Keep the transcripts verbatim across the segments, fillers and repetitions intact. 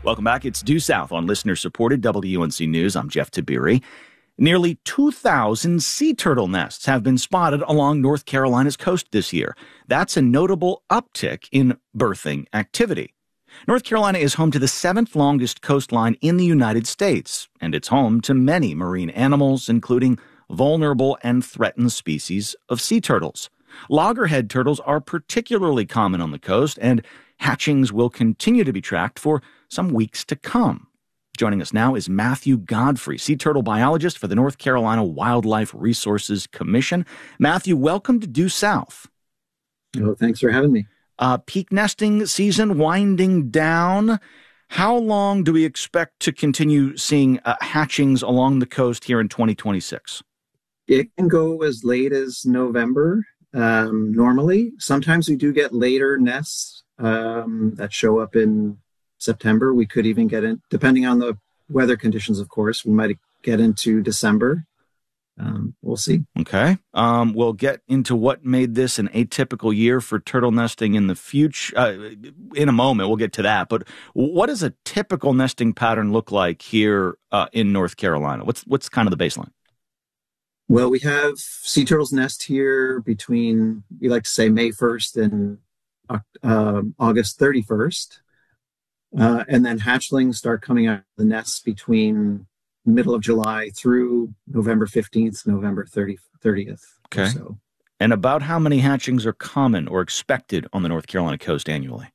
Welcome back. It's Due South on listener-supported W N C News. I'm Jeff Tiberi. Nearly two thousand sea turtle nests have been spotted along North Carolina's coast this year. That's a notable uptick in berthing activity. North Carolina is home to the seventh longest coastline in the United States, and it's home to many marine animals, including vulnerable and threatened species of sea turtles. Loggerhead turtles are particularly common on the coast, and hatchings will continue to be tracked for some weeks to come. Joining us now is Matthew Godfrey, sea turtle biologist for the North Carolina Wildlife Resources Commission. Matthew, welcome to Due South. Oh, thanks for having me. Uh, peak nesting season winding down. How long do we expect to continue seeing uh, hatchings along the coast here in twenty twenty-six? It can go as late as November um, normally. Sometimes we do get later nests um, that show up in September. We could even get in, depending on the weather conditions, of course, we might get into December. Um, we'll see. Okay. Um, we'll get into what made this an atypical year for turtle nesting in the future uh, in a moment. We'll get to that. But what does a typical nesting pattern look like here uh, in North Carolina? What's what's kind of the baseline? Well, we have sea turtles nest here between, we like to say, May first and uh, August thirty-first. Uh, and then hatchlings start coming out of the nests between middle of July through November fifteenth, November thirtieth. Okay. So. And about how many hatchings are common or expected on the North Carolina coast annually?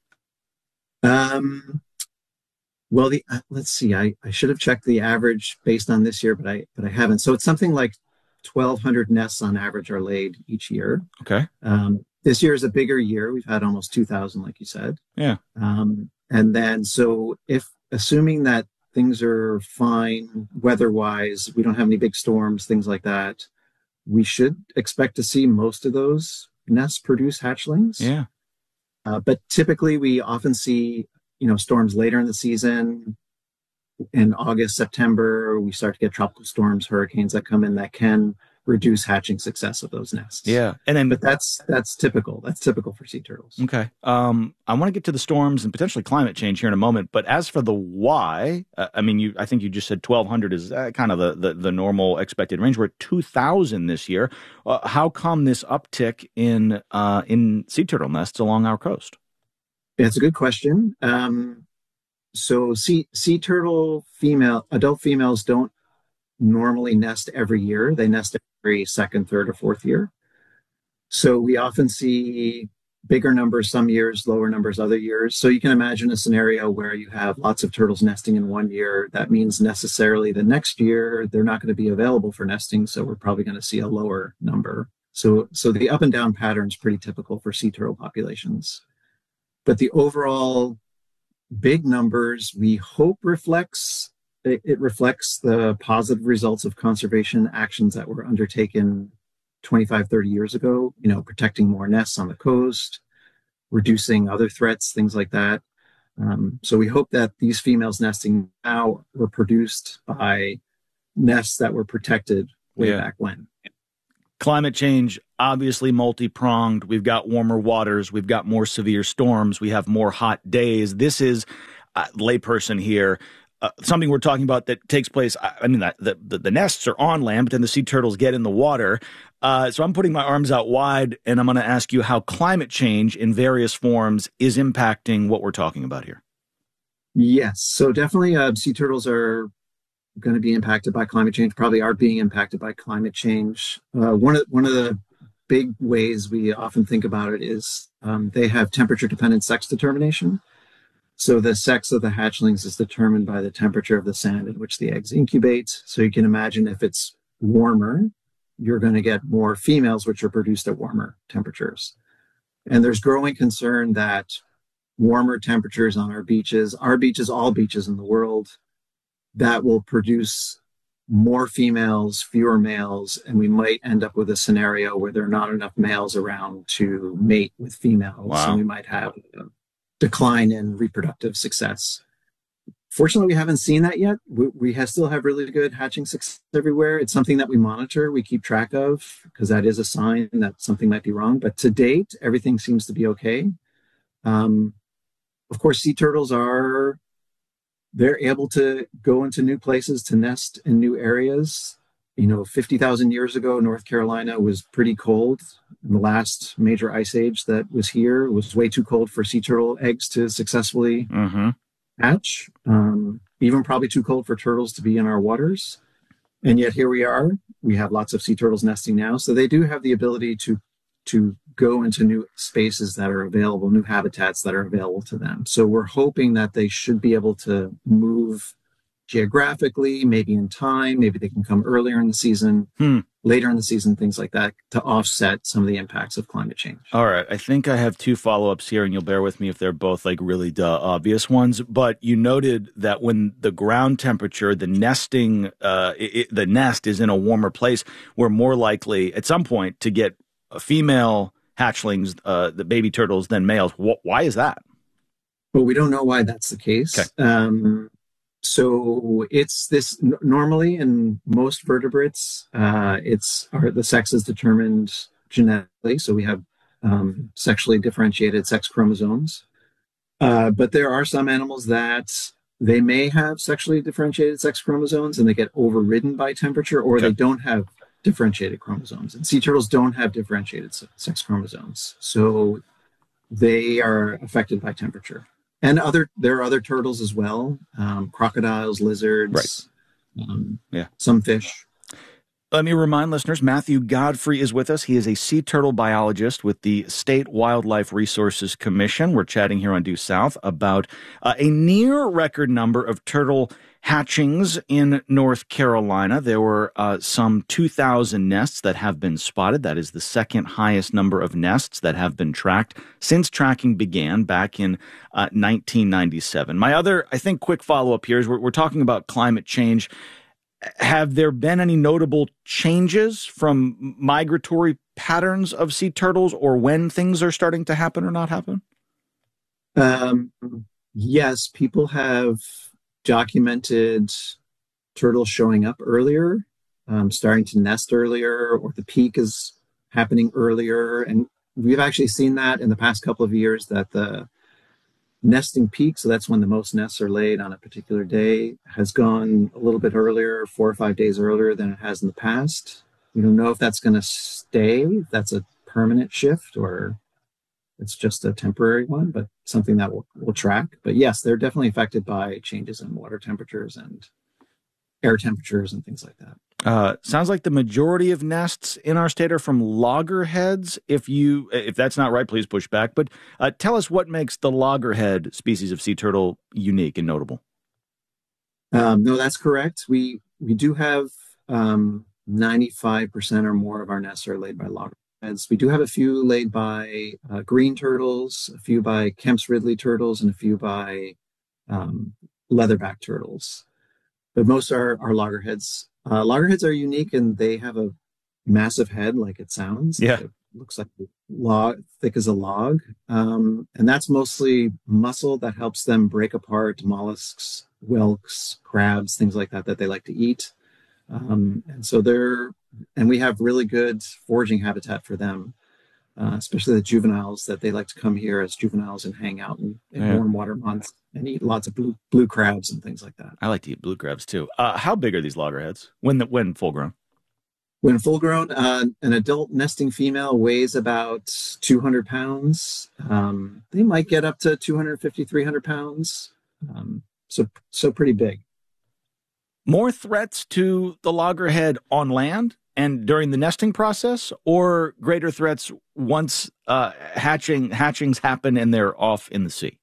Um, well, the, uh, let's see, I, I should have checked the average based on this year, but I, but I haven't. So it's something like twelve hundred nests on average are laid each year. Okay. Um, this year is a bigger year. We've had almost two thousand, like you said. Yeah. Um, and then, so if, assuming that things are fine weather-wise, we don't have any big storms, things like that, we should expect to see most of those nests produce hatchlings. Yeah. Uh, but typically we often see, you know, storms later in the season. In August, September, we start to get tropical storms, hurricanes that come in that can reduce hatching success of those nests. Yeah. And then, but that's that's typical. That's typical for sea turtles. Okay. Um, I want to get to the storms and potentially climate change here in a moment. But as for the why, uh, I mean, you I think you just said twelve hundred is uh, kind of the, the, the normal expected range. We're at two thousand this year. Uh, how come this uptick in uh, in sea turtle nests along our coast? It's a good question. Um, so sea sea turtle female adult females don't normally nest every year. They nest every second, third, or fourth year. So we often see bigger numbers some years, lower numbers other years. So you can imagine a scenario where you have lots of turtles nesting in one year. That means necessarily the next year they're not going to be available for nesting. So we're probably going to see a lower number. So, so the up and down pattern is pretty typical for sea turtle populations. But the overall big numbers we hope reflects It, it reflects the positive results of conservation actions that were undertaken twenty-five, thirty years ago, you know, protecting more nests on the coast, reducing other threats, things like that. Um, so we hope that these females nesting now were produced by nests that were protected way yeah. back when. Climate change, obviously multi-pronged. We've got warmer waters. We've got more severe storms. We have more hot days. This is, uh, layperson here, Uh, something we're talking about that takes place. I mean, that the, the, the nests are on land, but then the sea turtles get in the water. Uh, so I'm putting my arms out wide, and I'm going to ask you how climate change in various forms is impacting what we're talking about here. Yes. So definitely uh, sea turtles are going to be impacted by climate change, probably are being impacted by climate change. Uh, one of, one of the big ways we often think about it is um, they have temperature-dependent sex determination. So the sex of the hatchlings is determined by the temperature of the sand in which the eggs incubate. So you can imagine if it's warmer, you're going to get more females, which are produced at warmer temperatures. And there's growing concern that warmer temperatures on our beaches, our beaches, all beaches in the world, that will produce more females, fewer males, and we might end up with a scenario where there are not enough males around to mate with females. Wow. So we might have a decline in reproductive success. Fortunately, we haven't seen that yet. We, we have still have really good hatching success everywhere. It's something that we monitor, we keep track of, because that is a sign that something might be wrong. But to date, everything seems to be okay. Um, of course, sea turtles are they're able to go into new places to nest in new areas. You know, fifty thousand years ago, North Carolina was pretty cold. The last major ice age that was here was way too cold for sea turtle eggs to successfully Mm-hmm. hatch, um, even probably too cold for turtles to be in our waters. And yet here we are. We have lots of sea turtles nesting now. So they do have the ability to to go into new spaces that are available, new habitats that are available to them. So we're hoping that they should be able to move geographically, maybe in time, maybe they can come earlier in the season, Hmm. later in the season, things like that, to offset some of the impacts of climate change. All right. I think I have two follow-ups here, and you'll bear with me if they're both like really duh obvious ones. But you noted that when the ground temperature, the nesting, uh, it, it, the nest is in a warmer place, we're more likely at some point to get female hatchlings, uh, the baby turtles, than males. Wh- why is that? Well, we don't know why that's the case. Okay. Um, so it's this n- normally in most vertebrates, uh, it's are the sex is determined genetically. So we have um, sexually differentiated sex chromosomes. Uh, but there are some animals that they may have sexually differentiated sex chromosomes and they get overridden by temperature, or Okay. they don't have differentiated chromosomes. And sea turtles don't have differentiated se- sex chromosomes. So they are affected by temperature. And other there are other turtles as well, um, crocodiles, lizards, Right. um, Yeah. some fish. Let me remind listeners, Matthew Godfrey is with us. He is a sea turtle biologist with the State Wildlife Resources Commission. We're chatting here on Due South about uh, a near record number of turtle hatchings in North Carolina. There were uh, some two thousand nests that have been spotted. That is the second highest number of nests that have been tracked since tracking began back in uh, nineteen ninety-seven. My other, I think, quick follow-up here is we're, we're talking about climate change. Have there been any notable changes from migratory patterns of sea turtles, or when things are starting to happen or not happen? Um, yes, people have documented turtles showing up earlier, um, starting to nest earlier, or the peak is happening earlier. And we've actually seen that in the past couple of years, that the nesting peak, so that's when the most nests are laid on a particular day, has gone a little bit earlier, four or five days earlier than it has in the past. We don't know if that's going to stay, if that's a permanent shift, or it's just a temporary one, but something that we'll, we'll track. But yes, they're definitely affected by changes in water temperatures and air temperatures and things like that. Uh, sounds like the majority of nests in our state are from loggerheads. If you, if that's not right, please push back. But uh, tell us what makes the loggerhead species of sea turtle unique and notable. Um, no, that's correct. We we do have um, ninety-five percent or more of our nests are laid by loggerheads. We do have a few laid by uh, green turtles, a few by Kemp's Ridley turtles, and a few by um, leatherback turtles. But most are, are loggerheads. Uh, loggerheads are unique, and they have a massive head, like it sounds. Yeah. It looks like a log, thick as a log. Um, and that's mostly muscle that helps them break apart mollusks, whelks, crabs, things like that, that they like to eat. Um, and so they're, and we have really good foraging habitat for them, uh, especially the juveniles, that they like to come here as juveniles and hang out in, in Yeah. warm water months and eat lots of blue, blue crabs and things like that. I like to eat blue crabs too. Uh, how big are these loggerheads when the, when full grown? When full grown, uh, an adult nesting female weighs about two hundred pounds. Um, they might get up to two hundred fifty, three hundred pounds. Um, so, so pretty big. More threats to the loggerhead on land and during the nesting process, or greater threats once uh, hatching hatchings happen and they're off in the sea?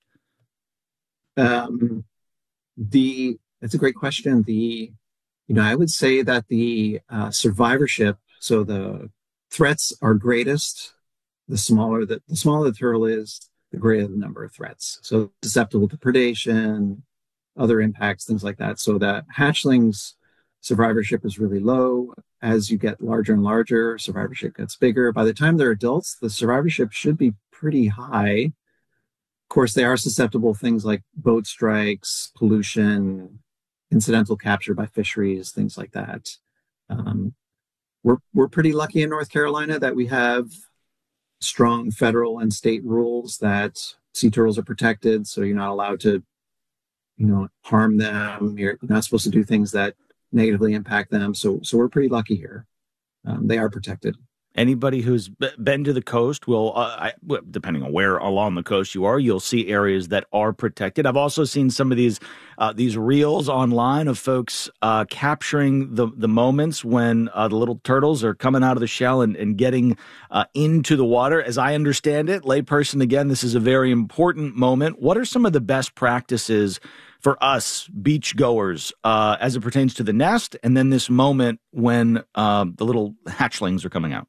Um, the that's a great question. The you know I would say that the uh, survivorship, so the threats are greatest the smaller the, the smaller the turtle is, the greater the number of threats. So susceptible to predation, other impacts, things like that. So that hatchlings survivorship is really low. As you get larger and larger, survivorship gets bigger. By the time they're adults, the survivorship should be pretty high. Of course, they are susceptible to things like boat strikes, pollution, incidental capture by fisheries, things like that. Um, we're we're pretty lucky in North Carolina that we have strong federal and state rules that sea turtles are protected, so you're not allowed to you know, harm them. You're not supposed to do things that negatively impact them. So, so we're pretty lucky here. Um, they are protected. Anybody who's been to the coast will, uh, I, depending on where along the coast you are, you'll see areas that are protected. I've also seen some of these uh, these reels online of folks uh, capturing the the moments when uh, the little turtles are coming out of the shell and, and getting uh, into the water. As I understand it, layperson, again, this is a very important moment. What are some of the best practices for us beach goers uh, as it pertains to the nest and then this moment when uh, the little hatchlings are coming out?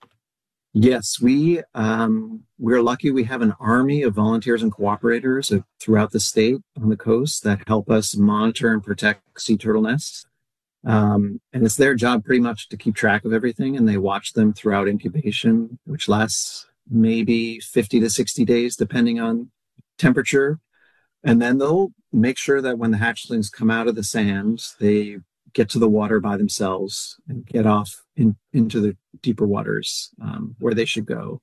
Yes, we um, we're lucky. We have an army of volunteers and cooperators throughout the state on the coast that help us monitor and protect sea turtle nests. Um, and it's their job pretty much to keep track of everything, and they watch them throughout incubation, which lasts maybe fifty to sixty days, depending on temperature. And then they'll make sure that when the hatchlings come out of the sand, they get to the water by themselves and get off in, into the deeper waters um, where they should go.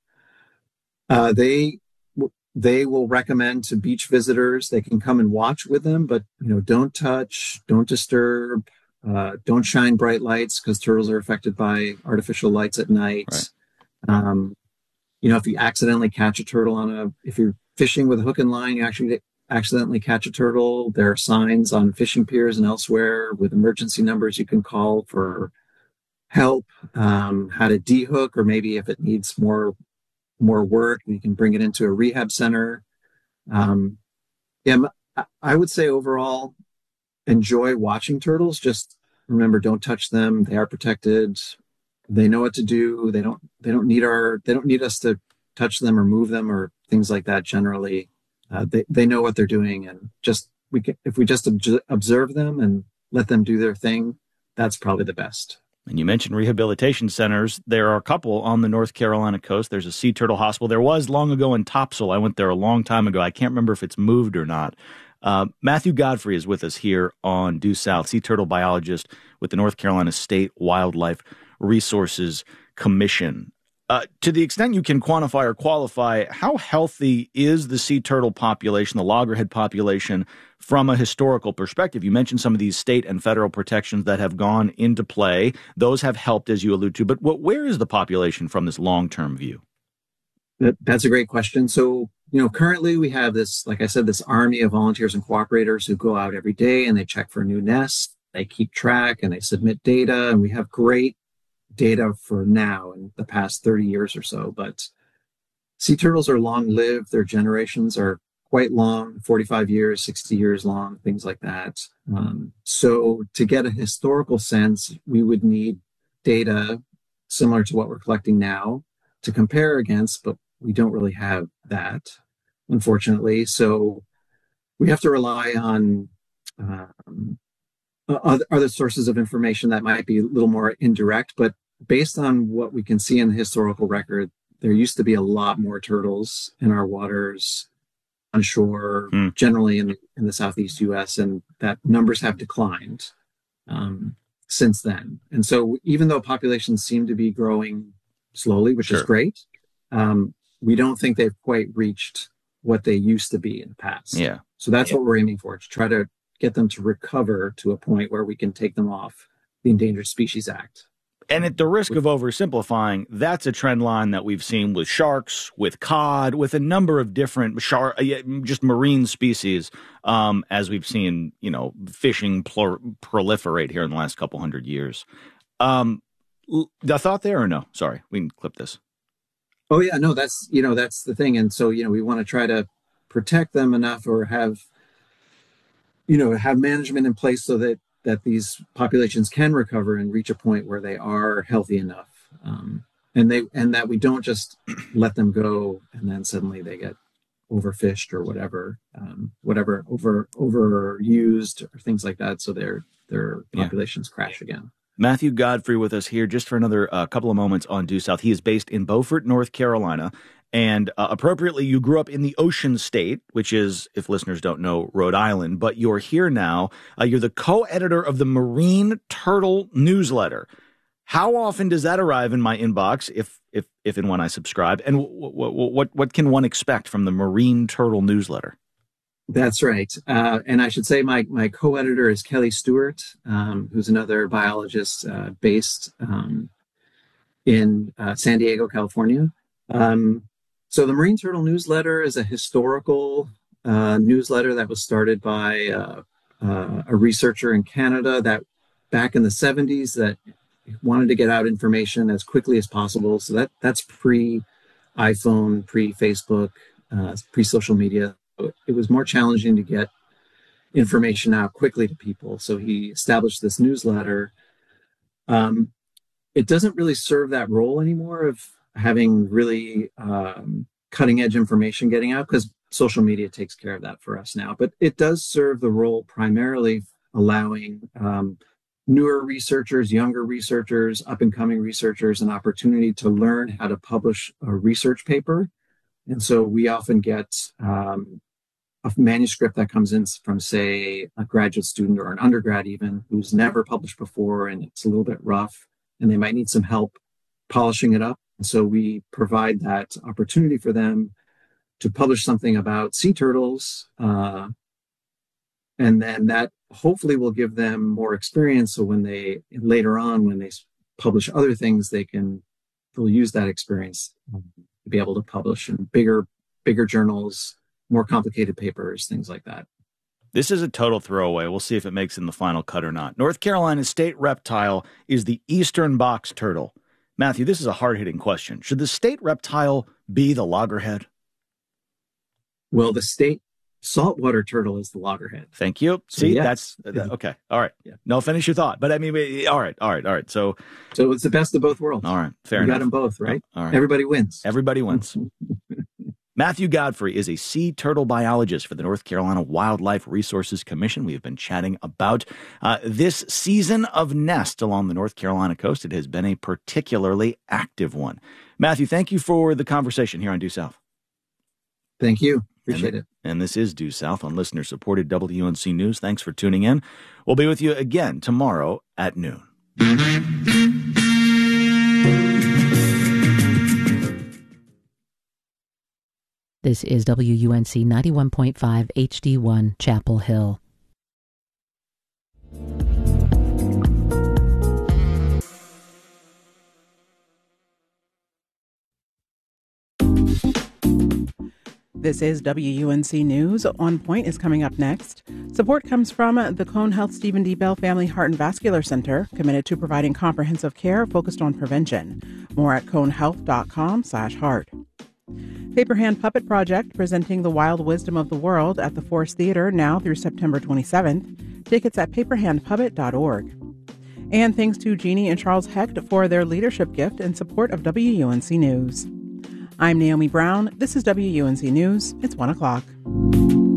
Uh, they they will recommend to beach visitors, they can come and watch with them, but you know, don't touch, don't disturb, uh, don't shine bright lights because turtles are affected by artificial lights at night. Right. Um, you know, if you accidentally catch a turtle on a, if you're fishing with a hook and line, you actually accidentally catch a turtle, there are signs on fishing piers and elsewhere with emergency numbers you can call for help, um, how to dehook, or maybe if it needs more more work, you can bring it into a rehab center. Um, yeah, I would say overall, enjoy watching turtles. Just remember, don't touch them. They are protected. They know what to do. They don't. They don't need our. They don't need us to touch them or move them or things like that. Generally, uh, they they know what they're doing, and just we can, if we just ob- observe them and let them do their thing, that's probably the best. And you mentioned rehabilitation centers. There are a couple on the North Carolina coast. There's a sea turtle hospital. There was long ago in Topsail. I went there a long time ago. I can't remember if it's moved or not. Uh, Matthew Godfrey is with us here on Due South, sea turtle biologist with the North Carolina State Wildlife Resources Commission. Uh, to the extent you can quantify or qualify, how healthy is the sea turtle population, the loggerhead population, from a historical perspective? You mentioned some of these state and federal protections that have gone into play. Those have helped, as you allude to. But what, where is the population from this long-term view? That, that's a great question. So, you know, currently we have this, like I said, this army of volunteers and cooperators who go out every day and they check for new nests. They keep track and they submit data, and we have great data for now in the past thirty years or so. But sea turtles are long-lived. Their generations are quite long, forty-five years, sixty years long, things like that. Um, so to get a historical sense, we would need data similar to what we're collecting now to compare against, but we don't really have that, unfortunately. So we have to rely on um, other, other sources of information that might be a little more indirect, but based on what we can see in the historical record, there used to be a lot more turtles in our waters on shore, mm. generally in the, in the southeast U S, and that numbers have declined um, since then. And so even though populations seem to be growing slowly, which sure. is great, um, we don't think they've quite reached what they used to be in the past. Yeah. So that's yeah. what we're aiming for, to try to get them to recover to a point where we can take them off the Endangered Species Act. And at the risk of oversimplifying, that's a trend line that we've seen with sharks, with cod, with a number of different shark, just marine species, um, as we've seen, you know, fishing plur- proliferate here in the last couple hundred years. Um, the thought there or no? Sorry, we can clip this. Oh yeah, no, that's, you know, that's the thing. And so, you know, we want to try to protect them enough, or have, you know, have management in place so that that these populations can recover and reach a point where they are healthy enough, um, and they and that we don't just let them go and then suddenly they get overfished or whatever, um, whatever over overused or things like that, so their their populations yeah. crash again. Matthew Godfrey with us here just for another uh, couple of moments on Due South. He is based in Beaufort, North Carolina. And uh, appropriately, you grew up in the Ocean State, which is, if listeners don't know, Rhode Island. But you're here now. Uh, you're the co-editor of the Marine Turtle newsletter. How often does that arrive in my inbox, if if if and when I subscribe? And w- w- what what can one expect from the Marine Turtle newsletter? That's right. Uh, and I should say my, my co-editor is Kelly Stewart, um, who's another biologist uh, based um, in uh, San Diego, California. Um, so the Marine Turtle newsletter is a historical uh, newsletter that was started by uh, uh, a researcher in Canada that back in the seventies that wanted to get out information as quickly as possible. So that that's pre-iPhone, pre-Facebook, uh, pre-social media. It was more challenging to get information out quickly to people. So he established this newsletter. Um, it doesn't really serve that role anymore of having really um, cutting edge information getting out because social media takes care of that for us now. But it does serve the role primarily allowing um, newer researchers, younger researchers, up and coming researchers an opportunity to learn how to publish a research paper. And so we often get um, a manuscript that comes in from, say, a graduate student or an undergrad even, who's never published before, and it's a little bit rough, and they might need some help polishing it up. And so we provide that opportunity for them to publish something about sea turtles, uh, and then that hopefully will give them more experience. So when they, later on, when they publish other things, they can, they'll use that experience to be able to publish in bigger, bigger journals, more complicated papers, things like that. This is a total throwaway. We'll see if it makes in the final cut or not. North Carolina's state reptile is the eastern box turtle. Matthew, this is a hard-hitting question. Should the state reptile be the loggerhead? Well, the state saltwater turtle is the loggerhead. Thank you. So, see, yes. that's uh, okay. All right. Yeah. No, finish your thought. But I mean, all right, all right, all right. So, so it's the best of both worlds. All right, fair you enough. got them both, right? All right. Everybody wins. Everybody wins. Matthew Godfrey is a sea turtle biologist for the North Carolina Wildlife Resources Commission. We have been chatting about uh, this season of Nest along the North Carolina coast. It has been a particularly active one. Matthew, thank you for the conversation here on Due South. Thank you. Appreciate and, it. And this is Due South on listener-supported W U N C News. Thanks for tuning in. We'll be with you again tomorrow at noon. This is W U N C ninety-one point five H D one, Chapel Hill. This is W U N C News. On Point is coming up next. Support comes from the Cone Health Stephen D. Bell Family Heart and Vascular Center, committed to providing comprehensive care focused on prevention. More at conehealth.com slash heart. Paper Hand Puppet Project, presenting the wild wisdom of the world at the Forest Theater now through September twenty-seventh. Tickets at paper hand puppet dot org. And thanks to Jeannie and Charles Hecht for their leadership gift in support of W U N C News. I'm Naomi Brown. This is W U N C News. It's one o'clock.